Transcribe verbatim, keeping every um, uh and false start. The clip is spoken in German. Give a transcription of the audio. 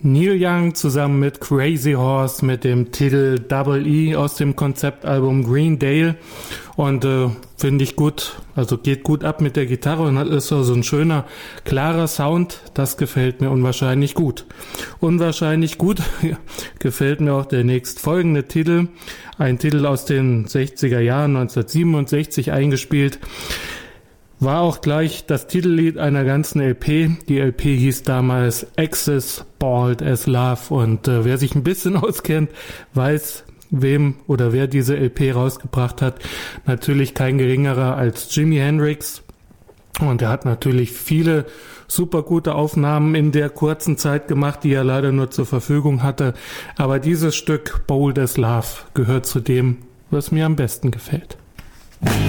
Neil Young zusammen mit Crazy Horse mit dem Titel Double E aus dem Konzeptalbum Green Dale und äh, finde ich gut, also geht gut ab mit der Gitarre und ist so, so ein schöner, klarer Sound, das gefällt mir unwahrscheinlich gut. Unwahrscheinlich gut gefällt mir auch der nächstfolgende Titel, ein Titel aus den sechziger Jahren, neunzehnhundertsiebenundsechzig eingespielt. War auch gleich das Titellied einer ganzen L P. Die L P hieß damals Access Bald as Love und äh, wer sich ein bisschen auskennt, weiß, wem oder wer diese L P rausgebracht hat. Natürlich kein geringerer als Jimi Hendrix und er hat natürlich viele super gute Aufnahmen in der kurzen Zeit gemacht, die er leider nur zur Verfügung hatte. Aber dieses Stück Bold as Love gehört zu dem, was mir am besten gefällt.